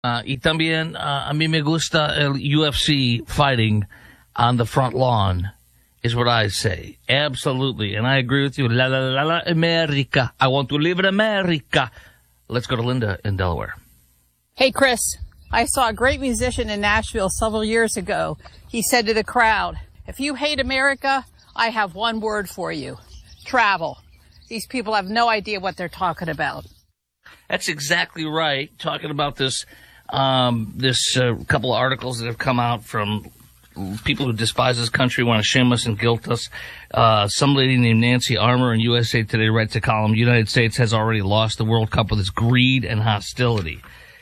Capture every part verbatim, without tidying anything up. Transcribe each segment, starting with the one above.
Uh, y también, uh, a mí me gusta el U F C fighting on the front lawn, is what I say. Absolutely. And I agree with you. La, la, la, la, America. I want to live in America. Let's go to Linda in Delaware. Hey, Chris. I saw a great musician in Nashville several years ago. He said to the crowd, if you hate America, I have one word for you. Travel. These people have no idea what they're talking about. That's exactly right. Talking about this, um, this uh, couple of articles that have come out from people who despise this country, want to shame us and guilt us. Uh, some lady named Nancy Armour in U S A Today writes a column, United States has already lost the World Cup with its greed and hostility.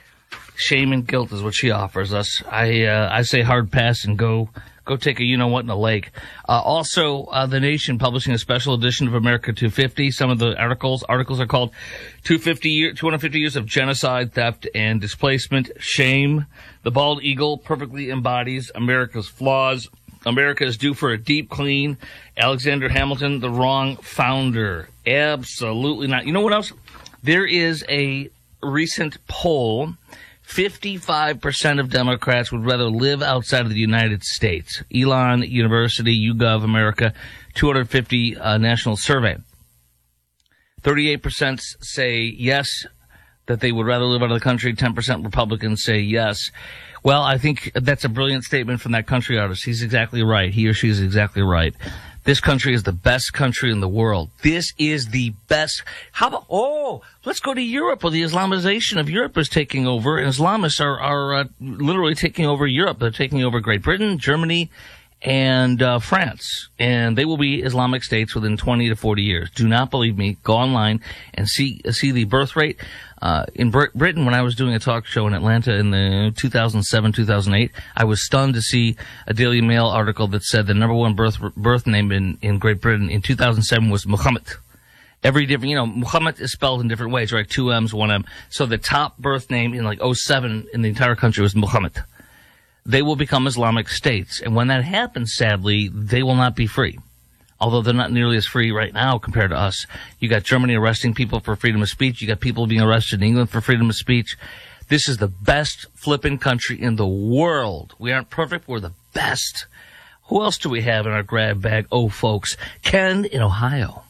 Shame and guilt is what she offers us. I uh, I say hard pass and go go take a you-know-what in a lake. Uh, also, uh, The Nation publishing a special edition of America two fifty. Some of the articles articles are called two hundred fifty, year, two hundred fifty Years of Genocide, Theft, and Displacement. Shame. The Bald Eagle perfectly embodies America's flaws. America is due for a deep clean. Alexander Hamilton, the wrong founder. Absolutely not. You know what else? There is a recent poll. fifty-five percent of Democrats would rather live outside of the United States. Elon University, YouGov America, two hundred fifty uh, national survey. thirty-eight percent say yes, that they would rather live out of the country. ten percent Republicans say yes. Well, I think that's a brilliant statement from that country artist. He's exactly right. He or she is exactly right. This country is the best country in the world. This is the best. How about, oh, let's go to Europe, where the Islamization of Europe is taking over. And Islamists are, are uh, literally taking over Europe. They're taking over Great Britain, Germany, and uh, France. And they will be Islamic states within twenty to forty years. Do not believe me. Go online and see see the birth rate. Uh, in Br- Britain, when I was doing a talk show in Atlanta in the two thousand seven, two thousand eight, I was stunned to see a Daily Mail article that said the number one birth birth name in, in Great Britain in two thousand seven was Muhammad. Every different, you know, Muhammad is spelled in different ways, right? Two M's, one M. So the top birth name in like oh seven in the entire country was Muhammad. They will become Islamic states. And when that happens, sadly, they will not be free. Although they're not nearly as free right now compared to us. You got Germany arresting people for freedom of speech. You got people being arrested in England for freedom of speech. This is the best flipping country in the world. We aren't perfect. We're the best. Who else do we have in our grab bag? Oh, folks. Ken in Ohio.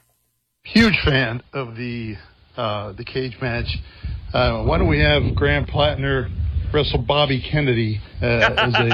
Huge fan of the uh, the cage match. Uh, why don't we have Graham Plattner wrestle Bobby Kennedy uh, as a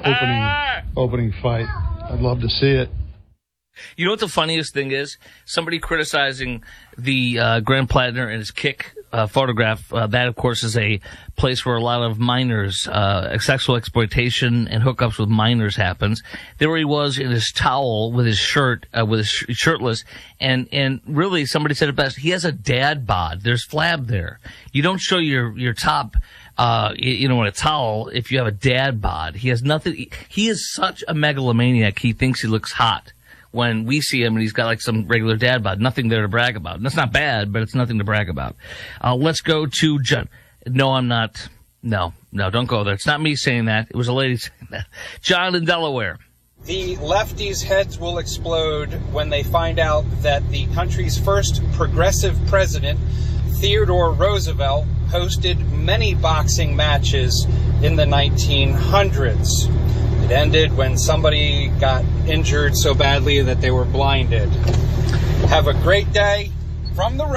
uh, opening opening fight? I'd love to see it. You know what the funniest thing is? Somebody criticizing the uh, Graham Plattner and his kick uh, photograph. Uh, that, of course, is a place where a lot of minors, uh, sexual exploitation and hookups with minors happens. There he was in his towel with his shirt, uh, with his sh- shirtless, and and really, somebody said it best. He has a dad bod. There's flab there. You don't show your your top. Uh, you know, in a towel, if you have a dad bod. He has nothing. He is such a megalomaniac. He thinks he looks hot when we see him and he's got like some regular dad bod. Nothing there to brag about. And that's not bad, but it's nothing to brag about. Uh, let's go to John. No, I'm not. No, no, don't go there. It's not me saying that. It was a lady saying that. John in Delaware. The lefties' heads will explode when they find out that the country's first progressive president, Theodore Roosevelt, hosted many boxing matches in the nineteen hundreds. It ended when somebody got injured so badly that they were blinded. Have a great day from the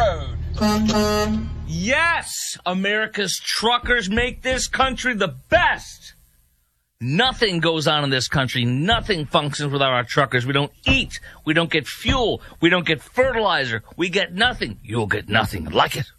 road. Yes! America's truckers make this country the best. Nothing goes on in this country. Nothing functions without our truckers. We don't eat. We don't get fuel. We don't get fertilizer. We get nothing. You'll get nothing like it.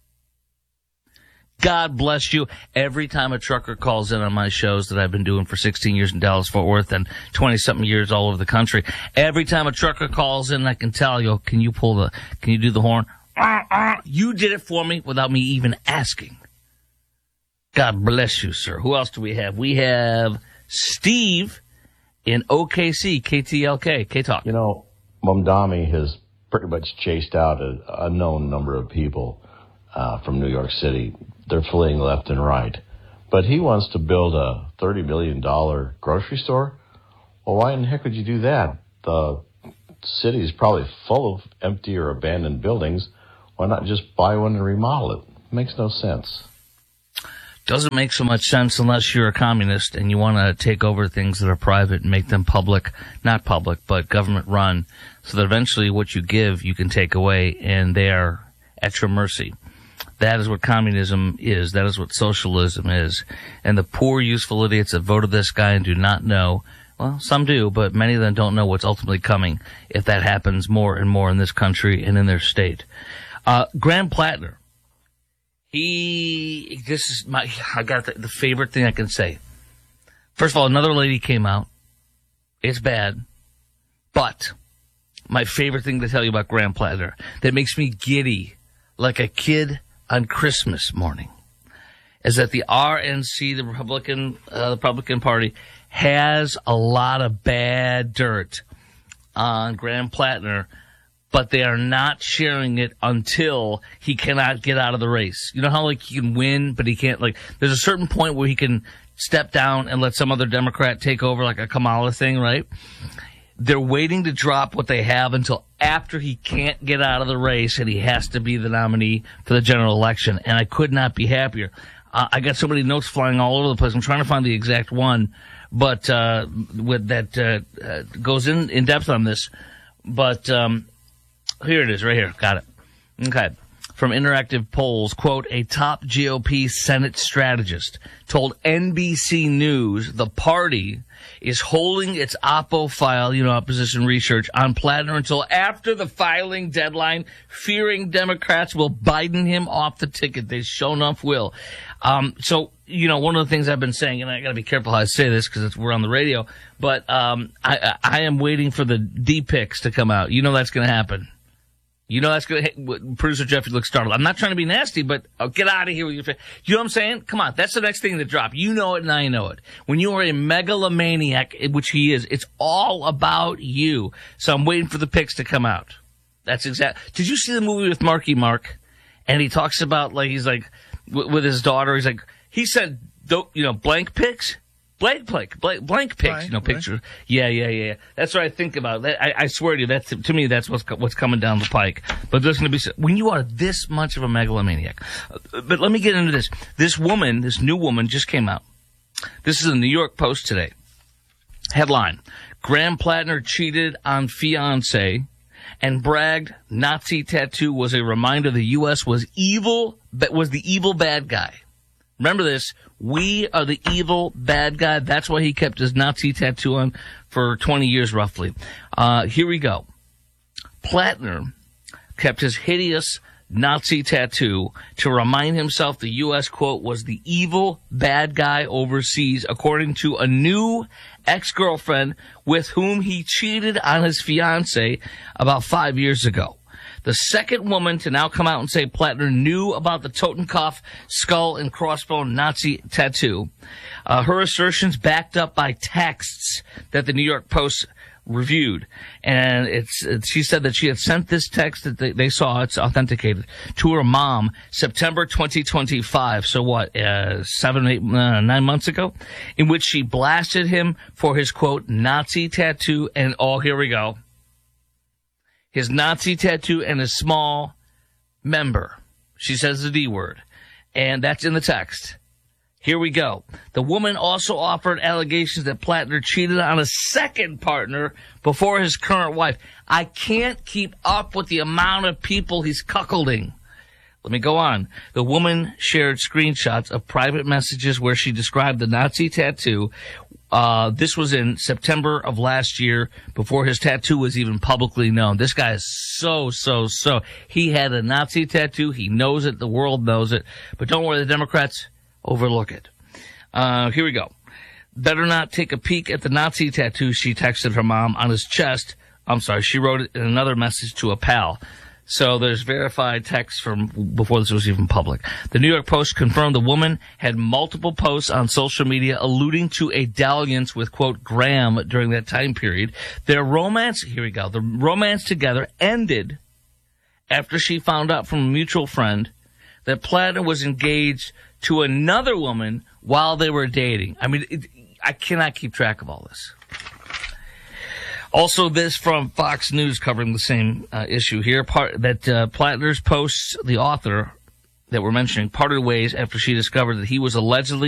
God bless you. Every time a trucker calls in on my shows that I've been doing for sixteen years in Dallas-Fort Worth and twenty-something years all over the country, every time a trucker calls in, I can tell you, can you pull the, can you do the horn? You did it for me without me even asking. God bless you, sir. Who else do we have? We have Steve in O K C, K T L K, K-Talk. You know, Mamdani has pretty much chased out a, a known number of people uh, from New York City. They're fleeing left and right. But he wants to build a thirty million dollars grocery store. Well, why in the heck would you do that? The city is probably full of empty or abandoned buildings. Why not just buy one and remodel it? It makes no sense. doesn't make so much sense unless you're a communist and you want to take over things that are private and make them public, not public, but government run, so that eventually what you give you can take away and they are at your mercy. That is what communism is. That is what socialism is. And the poor, useful idiots that voted this guy and do not know, well, some do, but many of them don't know what's ultimately coming if that happens more and more in this country and in their state. Uh, Graham Plattner. He, this is my, I got the, the favorite thing I can say. First of all, another lady came out. It's bad. But my favorite thing to tell you about Graham Plattner that makes me giddy like a kid on Christmas morning is that the R N C, the Republican, uh, the Republican Party, has a lot of bad dirt on Graham Plattner, but they are not sharing it until he cannot get out of the race. You know how, like, he can win, but he can't, like, there's a certain point where he can step down and let some other Democrat take over, like a Kamala thing, right? They're waiting to drop what they have until after he can't get out of the race and he has to be the nominee for the general election. And I could not be happier. Uh, I got so many notes flying all over the place. I'm trying to find the exact one, but uh, with that uh, uh, goes in, in depth on this. But um, here it is, right here. Got it. Okay. From Interactive Polls, quote, a top G O P Senate strategist told N B C News the party is holding its Oppo file, you know, opposition research, on Plattner until after the filing deadline, fearing Democrats will Biden him off the ticket. They sure enough will. Um, so, you know, one of the things I've been saying, and I got to be careful how I say this because we're on the radio, but um, I, I am waiting for the D pics to come out. You know that's going to happen. You know that's going to, producer Jeffrey looks startled. I'm not trying to be nasty, but oh, get out of here with your face. You know what I'm saying? Come on. That's the next thing to drop. You know it and I know it. When you are a megalomaniac, which he is, it's all about you. So I'm waiting for the pics to come out. That's exact. Did you see the movie with Marky Mark? And he talks about, like, he's like, w- with his daughter, he's like, he said, you know, blank pics? Blank, blank, blank, blank pics, right, you know, right. Pictures. Yeah, yeah, yeah. That's what I think about. That, I, I swear to you, that's, to me, that's what's what's coming down the pike. But there's going to be, when you are this much of a megalomaniac. Uh, but let me get into this. This woman, this new woman just came out. This is in the New York Post today. Headline, Graham Plattner cheated on fiancé and bragged Nazi tattoo was a reminder the U S was evil, but was the evil bad guy. Remember this, we are the evil bad guy. That's why he kept his Nazi tattoo on for twenty years roughly. Uh, here we go. Plattner kept his hideous Nazi tattoo to remind himself the U S, quote, was the evil bad guy overseas, according to a new ex-girlfriend with whom he cheated on his fiancée about five years ago. The second woman to now come out and say Plattner knew about the Totenkopf skull and crossbone Nazi tattoo. Uh, her assertions backed up by texts that the New York Post reviewed. And it's, it's she said that she had sent this text that they, they saw, it's authenticated, to her mom September twenty twenty-five. So what, uh, seven, eight, uh, nine months ago, in which she blasted him for his, quote, Nazi tattoo. And, oh, here we go. His Nazi tattoo and his small member. She says the D word. And that's in the text. Here we go. The woman also offered allegations that Plattner cheated on a second partner before his current wife. I can't keep up with the amount of people he's cuckolding. Let me go on. The woman shared screenshots of private messages where she described the Nazi tattoo. Uh, this was in September of last year, before his tattoo was even publicly known. This guy is so, so, so. He had a Nazi tattoo. He knows it. The world knows it. But don't worry, the Democrats overlook it. Uh, here we go. Better not take a peek at the Nazi tattoo, she texted her mom on his chest. I'm sorry, she wrote it in another message to a pal. So there's verified text from before this was even public. The New York Post confirmed the woman had multiple posts on social media alluding to a dalliance with, quote, Graham during that time period. Their romance, here we go, the romance together ended after she found out from a mutual friend that Plattner was engaged to another woman while they were dating. I mean, it, I cannot keep track of all this. Also, this from Fox News covering the same uh, issue here, part that uh, Plattner's posts, the author, that we're mentioning parted ways after she discovered that he was allegedly